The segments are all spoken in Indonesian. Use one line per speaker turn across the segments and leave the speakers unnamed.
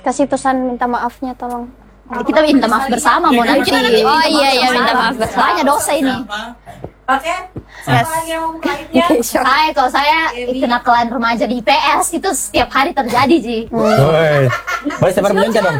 kasih pesan minta maafnya tolong.
Kita minta maaf bersama mau nanti.
Oh iya minta maaf bersama.
Banyak dosa ini.
Oke, siapa lagi yang mau lainnya?
Kalau saya kenakalan remaja di IPS itu setiap hari terjadi, Ji.
Woi. Boleh setiap hari menyontek dong.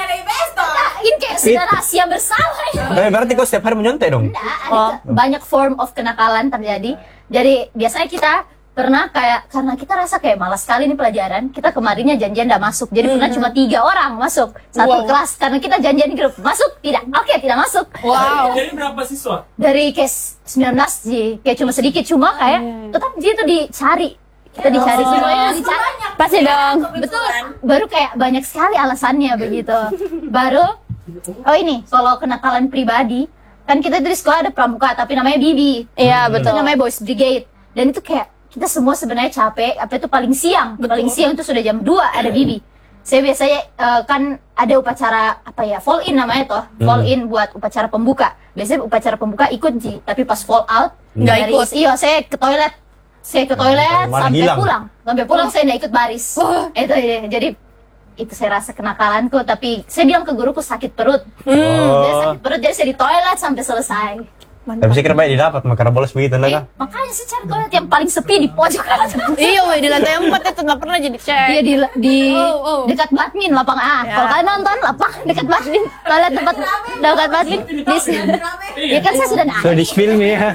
Ini kayak sudah rahasia bersama ya.
Berarti kau setiap hari menyontek dong?
Ada banyak form of kenakalan terjadi. Jadi biasanya kita pernah kayak karena kita rasa kayak malas sekali nih pelajaran, kita kemarinnya janjian nggak masuk. Jadi pernah cuma 3 orang masuk satu kelas karena kita janjian di grup. Masuk tidak? Oke, tidak masuk.
Wow.
Jadi berapa siswa?
Dari kayak 19 Ji, kayak cuma sedikit cuma kayak tetap Ji itu dicari. Kita dicari semuanya dicari.
Pasti dong.
Betul. Baru kayak banyak sekali alasannya begitu. Baru ini kalau kenakalan pribadi kan kita dari sekolah ada pramuka tapi namanya Bibi.
Iya betul.
Itu namanya Boys Brigade. Dan itu kayak kita semua sebenarnya capek, apa itu paling siang. Paling siang itu sudah jam 2 ada Bibi. Saya biasanya kan ada upacara apa ya, fall in namanya toh. Fall in buat upacara pembuka. Biasanya upacara pembuka ikut Ji, tapi pas fall out
Nggak ikut.
Iya, saya ke toilet.
Malah
Sampai
hilang.
pulang. Sampai pulang saya nggak ikut baris. Itu ya. Jadi itu saya rasa kenakalanku, tapi saya bilang ke guruku sakit perut. Jadi sakit perut, jadi saya di toilet sampai selesai.
Tapi saya kira baik didapat, makanya bolos begitu enggak?
Makanya saya cari toilet yang paling sepi di pojok.
Iya, woi di lantai 4 itu nggak pernah jadi cek.
Iya di
Oh.
dekat badmin lapangan A. Kalau kalian nonton lapangan dekat badmin, toilet tempat dekat badmin di sini. Ya kan saya sudah
So
nanya.
di film ya.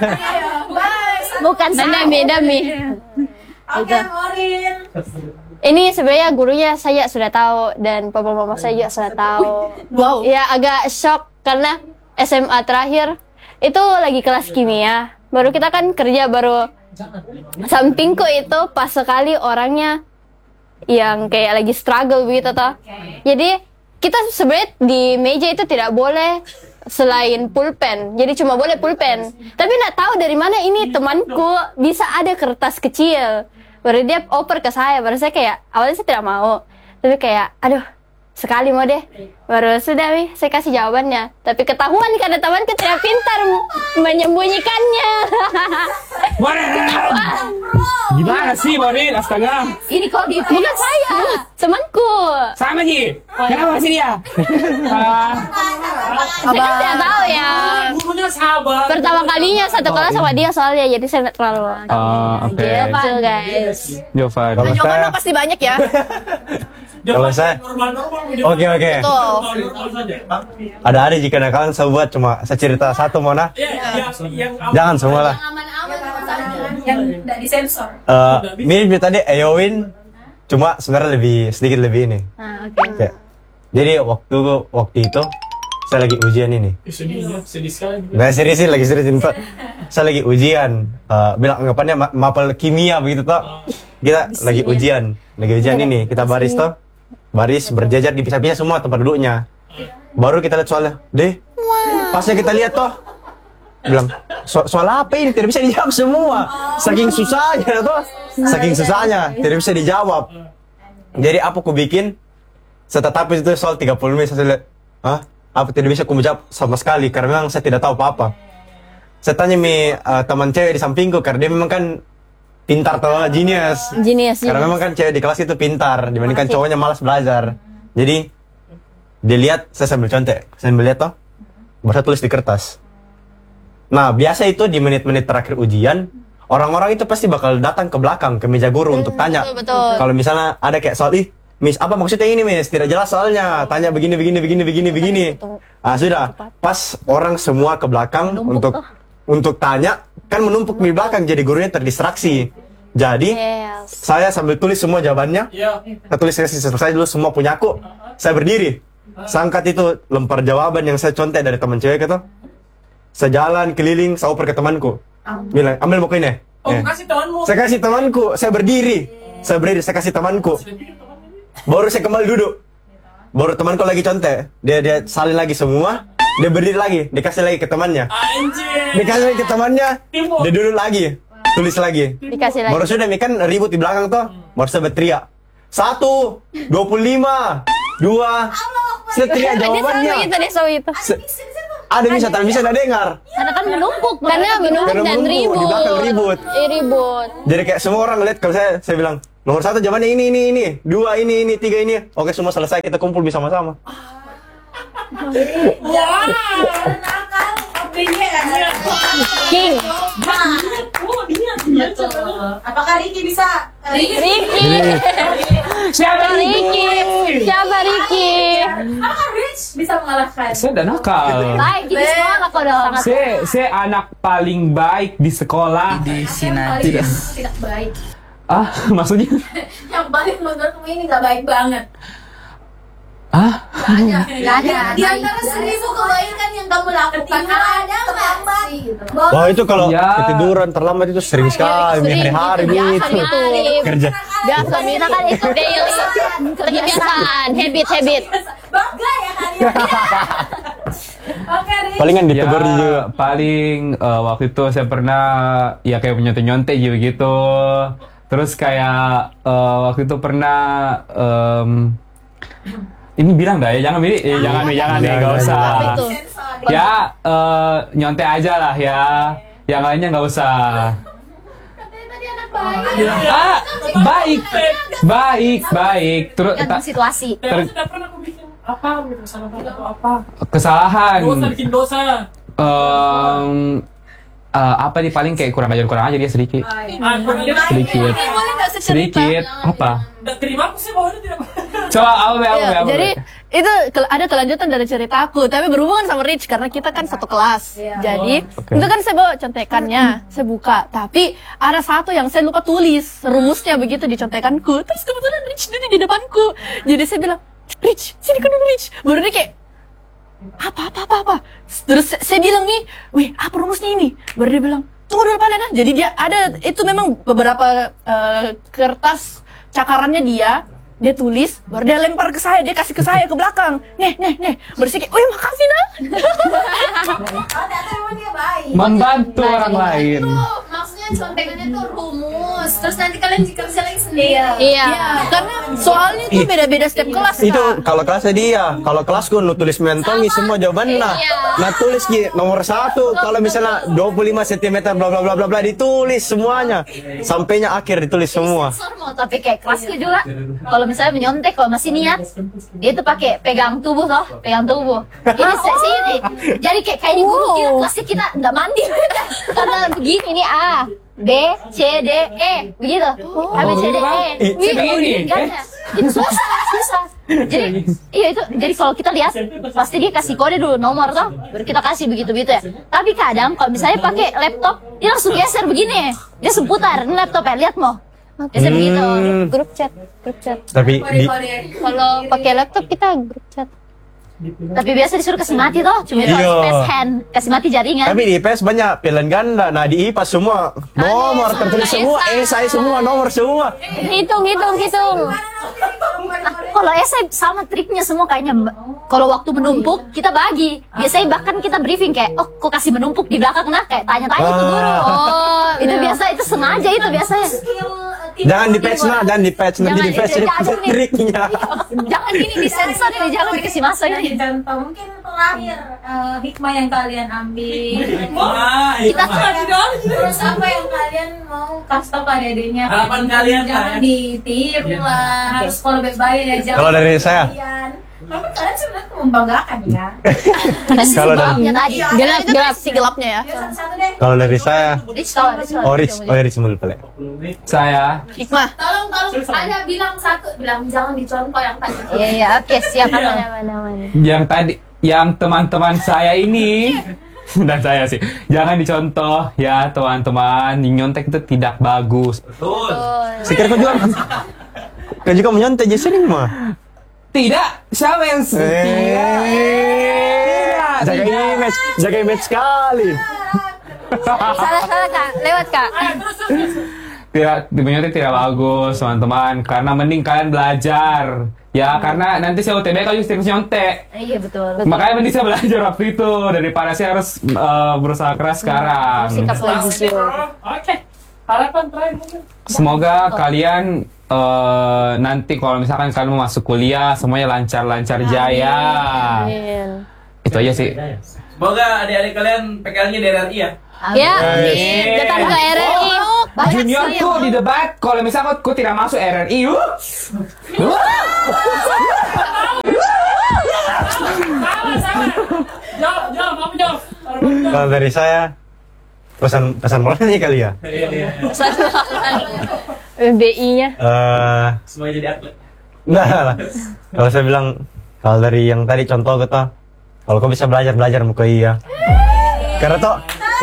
Bukan saya.
Dami.
Oke, Morin.
Ini sebenarnya gurunya saya sudah tahu dan papa mama saya juga sudah tahu.
Wow.
Ya agak shock karena SMA terakhir itu lagi kelas kimia. Baru kita kan kerja baru sampingku itu pas sekali orangnya yang kayak lagi struggle begitu toh. Jadi kita sebenarnya di meja itu tidak boleh selain pulpen. Jadi cuma boleh pulpen. Tapi nggak tahu dari mana ini temanku bisa ada kertas kecil. Baru dia oper ke saya. Baru saya kayak awalnya saya tidak mau. Tapi kayak aduh sekali mau deh. Baru sudah nih saya kasih jawabannya. Tapi ketahuan karena temanku tidak pintar menyembunyikannya.
Gimana sih, Morin? Astaga.
Ini kok di
Bukan saya, temanku.
Sama, Ji. Kenapa sih dia?
Saya kan tidak tahu ya.
Gurunya sabar.
Pertama kalinya satu kelas sama dia soalnya, jadi saya nggak terlalu tahu.
Oke.
Gitu guys.
Jovan. Kalau saya,
pasti banyak ya.
kalau saya, oke.
Tuh.
Ada jika nakalan saya buat cuma saya cerita satu Mona. Jangan semua lah.
Yang tidak disensor.
Mirip tadi Eowyn, cuma sebenarnya sedikit lebih ini. Kayak, jadi waktu itu saya lagi ujian ini.
Sedih sekali.
Nggak serius sih, lagi serius ini Pak. Saya lagi ujian, bilang anggapannya mapel kimia begitu toh. Kita lagi ujian ini, kita baris toh. Baris berjajar dipisah-pisah semua tempat duduknya. Baru kita lihat soalnya, deh. Pasnya kita lihat toh. Bilang, soal apa ini? Tidak bisa dijawab semua. Saking susahnya toh. Saking susahnya, tidak bisa dijawab. Jadi apa aku bikin? Setetapi itu soal 30 menit saya lihat, hah? Apa tidak bisa aku menjawab sama sekali karena memang saya tidak tahu apa-apa. Saya tanya teman cewek di sampingku karena dia memang kan pintar toh, genius. Karena memang kan cewek di kelas itu pintar dibandingkan cowoknya malas belajar. Jadi dia lihat saya sambil contek, sambil lihat toh, baru saya tulis di kertas. Nah biasa itu di menit-menit terakhir ujian, orang-orang itu pasti bakal datang ke belakang ke meja guru untuk tanya.
Betul.
Kalau misalnya ada kayak soal Miss, apa maksudnya ini, Miss? Tidak jelas soalnya. Tanya begini. Ah, sudah. Pas orang semua ke belakang untuk tanya, kan menumpuk di belakang, jadi gurunya terdistraksi. Jadi, saya sambil tulis semua jawabannya. Saya tulis selesai dulu semua punya aku. Saya berdiri. Sangkat itu lempar jawaban yang saya contek dari teman cewek itu. Saya jalan keliling, saya oper ke temanku. Bilang, ambil buku ini.
Kasih temanmu.
Saya kasih temanku, saya berdiri, saya kasih temanku. Baru saya kembali duduk. Baru temanku lagi contek. Dia salin lagi semua. Dia berdiri lagi, dikasih lagi ke temannya.
Anjir.
Dikasih lagi ke temannya. Dia duduk lagi, tulis lagi.
Dikasih lagi.
Baru sudah kan ribut di belakang toh. Baru saya berteriak. 1, 25, 2. Saya teriak jawabannya.
Dia selalu itu.
Ada bisa, tapi bisa nggak dengar.
Karena kan menumpuk.
Karena menumpuk dan
Di belakang ribut.
Ribut.
Jadi kayak semua orang ngeliat kalau saya bilang, Nomor 1 zamannya ini. 2 ini, 3 ini. Oke, semua selesai, kita kumpul bersama-sama.
Wah.
Nakal, HP-nya ya.
King.
Oh, dia.
Apakah Ricky bisa?
Ricky.
Siapa
Ricky. Siapa Ricky?
Apakah Rich bisa mengalahkan?
Saya udah nakal.
Baik, ini sekolah kok udah sangat.
Saya anak paling baik di sekolah.
Di sini
Tidak baik.
Ah, maksudnya?
Yang paling menurutmu ini nggak baik banget.
Ah,
Banyak.
Nggak ada.
Di antara 1000 kebaikan yang kamu lakukan, ada terlambat.
Wah, itu kalau
Ya.
ketiduran terlambat itu sering sekali, hari-hari
Biasa
gitu.
gitu.
Kerja.
Biasa kita kan itu daily. Kebiasaan, habit.
Bangga ya kalian. Oke, Rich.
Palingan ditegur
ya,
juga.
paling waktu itu saya pernah ya kayak nyontek gitu. Terus kayak waktu itu pernah ini bilang dah ya, jangan jangan nggak usah.
Apa itu?
Ya nyontek aja lah ya, yang lainnya nggak usah. Ah, baik. Terus
Gantung situasi.
tidak pernah aku bikin apa gitu, kesalahan. Dosa bikin dosa. Apa nih, paling kayak kurang ajar dia sedikit. Sedikit.
Boleh nggak secerita?
Sedikit apa? Coba apa?
Jadi itu ada kelanjutan dari ceritaku, tapi berhubungan sama Rich karena kita kan satu kelas. Jadi
Oke.
itu kan saya bawa contekannya, saya buka. Tapi ada satu yang saya lupa tulis rumusnya begitu di contekanku. Terus kebetulan Rich duduk di depanku. Jadi saya bilang, Rich, sini kan dulu Rich. Baru dia kayak apa. Terus saya bilang nih, wih apa rumusnya ini? Baru dia bilang, tunggu dulu Palena. Jadi dia ada itu memang beberapa kertas cakarannya dia tulis, baru dia lempar ke saya, dia kasih ke saya ke belakang. Nih. Bersih kayak, wih makasih nah.
Oh, ternyata memang dia baik.
Membantu orang lain.
Maksudnya contekannya tuh rumus. Terus nanti kalian kerja lagi sendiri.
Iya, karena soalnya itu beda-beda setiap kelas.
Itu
Kak.
kalau kelasnya dia, kalau kelasku nu tulis mentongi semua jawabannya. Nah, tulis Ki, nomor 1 kalau misalnya 25 cm bla bla bla bla bla ditulis semuanya. Sampainya akhir ditulis semua.
Sensor mau, tapi kayak kelasnya juga. Kalau misalnya menyontek, kalau masih niat, dia tuh pakai pegang tubuh. Ini seksi ini. Jadi kayak di guru kira kelasnya kita nggak mandi. Karena begini nih A, B, C, D, E, begitu. A, B, C, D, E.
Begini.
Itu susah. Jadi iya itu. Jadi kalau kita lihat, pasti dia kasih kode dulu nomor tuh, baru kita kasih begitu ya. Tapi kadang kalau misalnya pakai laptop, dia langsung geser begini. Dia seputar ini laptop ya, lihat mau. Geser begitu.
Grup chat.
Tapi di
Kalau pakai laptop kita grup chat.
Tapi biasa disuruh kasih mati toh, cuma
Iya.
space hand, kasih mati jaringan.
tapi di IPS banyak pilihan ganda. Nah, di IPA semua nomor tertulis semua, saya semua nomor semua.
Hitung.
Kalau esai sama triknya semua kayaknya. Kalau waktu menumpuk kita bagi. Biasanya bahkan kita briefing kayak, oh kok kasih menumpuk di belakang nah, kayak tanya-tanya tuh guru.
Oh,
Itu biasa, itu sengaja itu biasanya.
Jangan di patch nah, jangan di patch nanti di patch triknya.
Jangan gini disensor ini, jangan dikasih masuk ini.
Contoh mungkin terakhir hikmah yang kalian ambil.
Kita
Terus apa yang kalian mau kasih tau ke adik-adiknya?
Harapan kalian,
Jangan
kan?
ditiru lah. Harus kalau baik-baik ya. Jangan
Kalau dari saya?
kalian. Tapi kalian sebenarnya membanggakan ya.
Kalau dari
sebabnya tadi.
gelap si gelapnya ya.
Ya satu-satu deh.
kalau dari saya,
Rich tahu, Rich tahu.
Rich mulu pale.
Saya
Hikmah.
Tolong ada bilang satu, bilang jangan dicontoh yang tadi.
Iya, oke, siap.
yang teman-teman saya ini dan saya sih, jangan dicontoh ya teman-teman. Nyontek itu tidak bagus.
Sekir kau juga. Kau juga menyontek jadi sering mah.
Tidak, siapa yang
Jaga image sekali.
Salah Kak, lewat Kak.
Tidak, menyontek tidak bagus teman-teman, karena mending kalian belajar ya, karena nanti saya UTBK juga sering nyontek.
Iya betul.
Makanya mending saya belajar waktu itu daripada saya harus berusaha keras sekarang.
Sikap lagi jujur.
Oke, harapan terakhir. Semoga kalian nanti kalau misalkan kalian mau masuk kuliah semuanya lancar-lancar jaya. Itu aja sih.
Semoga adik-adik kalian PKL-nya dari RI ya.
Ya, datang ke RRI.
Banyak
juniorku di debat, kalau misalnya aku tidak masuk RRI,
Jawab, kamu jawab.
Kalau dari saya pesan moralnya kali ya.
BI-nya.
Semuanya jadi atlet.
Enggak lah. Kalau saya bilang kalau dari yang tadi contoh gitu, kalau kau bisa belajar mau ke iya. Karena toh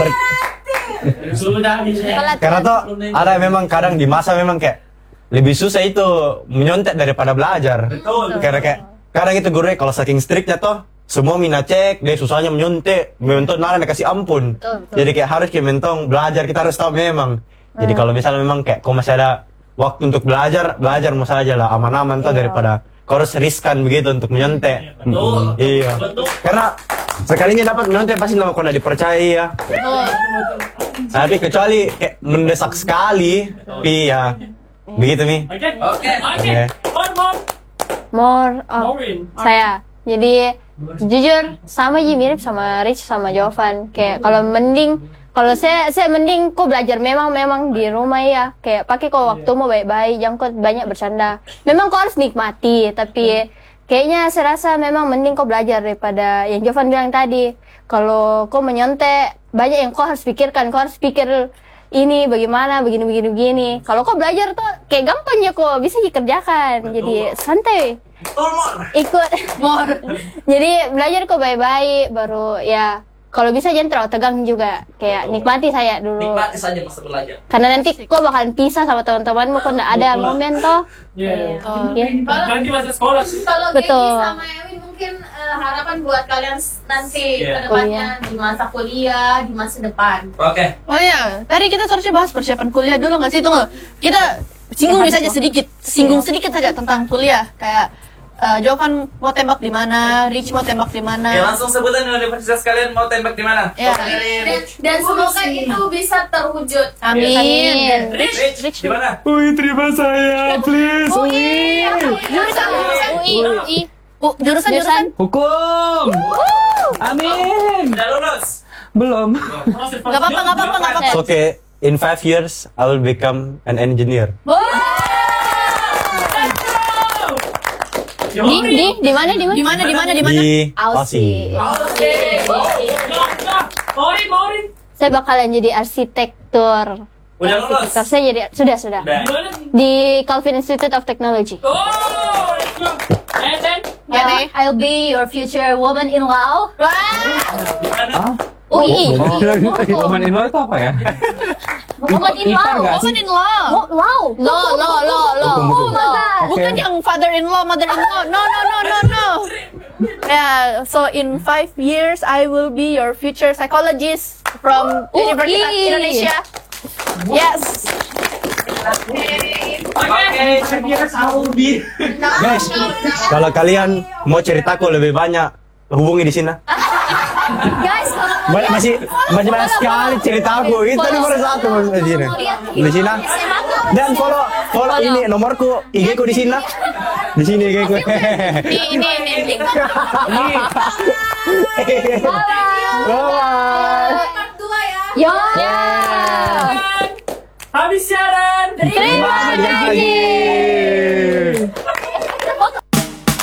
Sudah bisa.
karena toh ada memang kadang di masa memang kayak lebih susah itu menyontek daripada belajar.
Betul.
Karena kayak kadang itu guru kalau saking striknya toh semua mina cek, dia susahnya menyontek, menuntut nara kasih ampun. Jadi kayak harus kayak mentong belajar, kita harus tahu memang. Jadi kalau misalnya memang kayak kau masih ada waktu untuk belajar mau saja lah aman-aman tuh daripada kau harus riskan begitu untuk menyontek.
Betul.
Iya.
Betul.
Karena sekalinya dapat menyontek pasti nama kau tidak dipercaya. Tapi kecuali kayak mendesak sekali, iya. Begitu nih.
Oke.
Oke.
Oke.
More
Maureen.
saya. Jadi jujur sama aja mirip sama Rich sama Jovan. Kayak kalau saya mending kok belajar memang di rumah ya. Kayak pakai kok waktu mau baik-baik, jangan kok banyak bercanda. Memang kok harus nikmati, tapi kayaknya saya rasa memang mending kok belajar daripada yang Jovan bilang tadi. Kalau kok menyontek, banyak yang kok harus pikirkan, kok harus pikir ini bagaimana, begini. Kalau kok belajar tuh kayak gampang ya kok bisa dikerjakan. Jadi santai. Ikut jadi belajar kok baik-baik baru ya kalau bisa jangan terlalu tegang juga kayak nikmati saya dulu
Nikmati saja masa belajar.
karena nanti kok bakalan pisah sama teman-temanmu kok nggak ada momen toh.
Iya.
Iya.
Nanti masa sekolah sih.
Kalau
Betul.
Geki sama Ewin mungkin harapan buat kalian nanti
Iya.
ke depannya di masa kuliah, di masa depan.
Oke.
Oh iya, tadi kita seharusnya bahas persiapan kuliah dulu nggak sih? Tunggu, kita singgung saja sedikit saja tentang kuliah. Kayak Jovan mau tembak di mana, Rich mau tembak di mana.
Ya langsung sebutan universitas kalian mau tembak di mana?
Ya.
Dan semoga itu bisa terwujud.
Amin.
Rich, di mana?
Ui, terima saya, please.
UI
Jurusan.
Hukum. Amin.
Udah lulus?
Belum.
Nggak apa-apa.
Okay, in 5 years I will become an engineer.
di mana
Di mana?
Di Aussie.
Maureen.
saya bakalan jadi arsitektur.
Udah lulus?
Arsitektur saya jadi sudah
Udah.
Gimana?
di Calvin Institute of Technology.
Oh, let's go. And then,
I'll be your future woman-in-law.
UI.
Woman in law itu apa ya?
Woman-in-law.
Ipar nggak sih?
Woman-in-law.
Wow.
Lo.
Bukan yang father-in-law, mother-in-law. No. Yeah, so in 5 years I will be your future psychologist from University of Indonesia. Yes.
Oke, 5 years I will be.
Guys, kalau kalian mau ceritaku lebih banyak, hubungi di sini.
Guys,
Masih banyak sekali ceritaku. Itu nomor 1 di sini. Di sini. Dan follow ini nomorku, IG ku di sini. Di sini IG ku.
Ini.
Bye.
Part 2 ya.
yo.
Ya.
habis siaran.
Terima kasih.